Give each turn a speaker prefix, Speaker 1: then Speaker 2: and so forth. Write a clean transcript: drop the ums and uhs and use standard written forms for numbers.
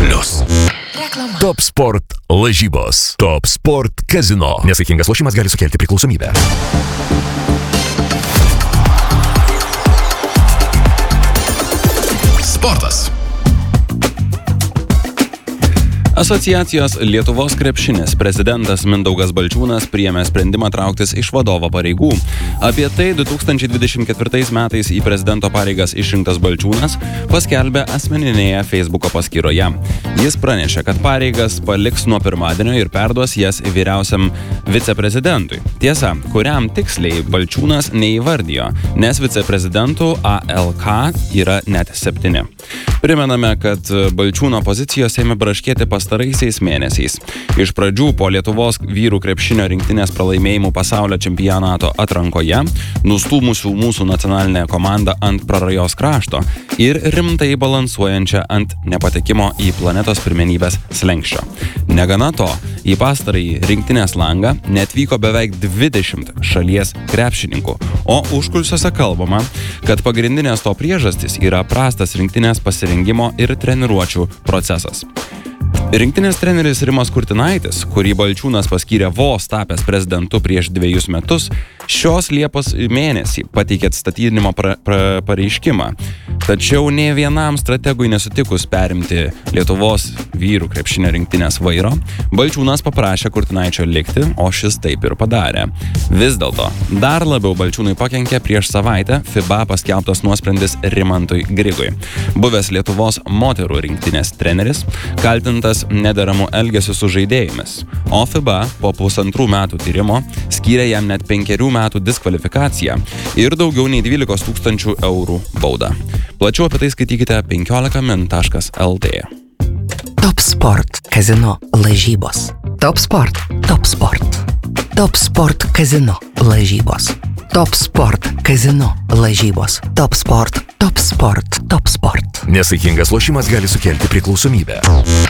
Speaker 1: Reklama. Top Sport lažybos. Top Sport kazino. Nesaikingas lošimas gali sukelti priklausomybę. Sportas.
Speaker 2: Asociacijos Lietuvos krepšinis prezidentas Mindaugas Balčiūnas priėmė sprendimą trauktis iš vadovo pareigų. Apie tai 2024 metais į prezidento pareigas išrinktas Balčiūnas paskelbė asmeninėje Facebooko paskyroje. Jis pranešė, kad pareigas paliks nuo pirmadienio ir perduos jas vyriausiam viceprezidentui. Tiesa, kuriam tiksliai Balčiūnas neįvardijo, nes viceprezidentų ALK yra net 7. Primename, kad Balčiūno pozicijos ėmė braškėti pastaraisiais mėnesiais. Iš pradžių po Lietuvos vyrų krepšinio rinktinės pralaimėjimų pasaulio čempionato atrankoje, nustūmusių mūsų nacionalinę komandą ant prarajos krašto ir rimtai balansuojančią ant nepatekimo į planetos pirmenybės slenksčio. Negana to, į pastarąjį rinktinės langą netvyko beveik 20 šalies krepšininkų, o užkulisiuose kalbama, kad pagrindinės to priežastys yra prastas rinktinės pasirengimo ir treniruočių procesas. Rinktinės treneris Rimas Kurtinaitis, kurį Balčiūnas paskyrė vos tapęs prezidentu prieš 2 metus, šios Liepos mėnesį pateikė atstatydinimo pareiškimą. Tačiau nė vienam strategui nesutikus perimti Lietuvos vyrų krepšinio rinktinės vairo, Balčiūnas paprašė Kurtinaičio likti, o šis taip ir padarė. Vis dėlto, dar labiau Balčiūnui pakenkė prieš savaitę FIBA paskelbtas nuosprendis Rimantui Grigui. Buvęs Lietuvos moterų rinktinės treneris, kaltintas nederamų elgesių su žaidėjomis, o FIBA po 1,5 metų tyrimo skyrė jam net 5 metų diskvalifikaciją ir daugiau nei 12 000 eurų baudą. Plačiau apie tai skaitykite 15min.lt.
Speaker 3: Top Sport kazino lažybos. Top Sport, Top Sport. Top Sport kazino lažybos. Top Sport kazino lažybos. Top Sport, Top Sport, Top Sport.
Speaker 1: Nesaikingas lošimas gali sukelti priklausomybę.